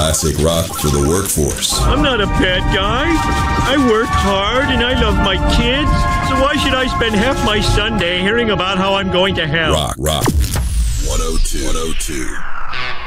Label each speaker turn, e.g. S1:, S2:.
S1: Classic rock for the workforce.
S2: I'm not a bad guy. I work hard and I love my kids. So why should I spend half my Sunday hearing about how I'm going to hell?
S1: Rock. 102.